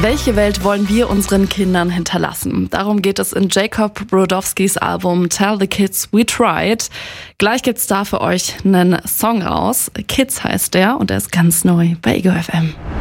Welche Welt wollen wir unseren Kindern hinterlassen? Darum geht es in Jacob Brodowskis Album Tell the Kids We Tried. Gleich gibt's da für euch einen Song raus. Kids heißt der und er ist ganz neu bei Ego FM.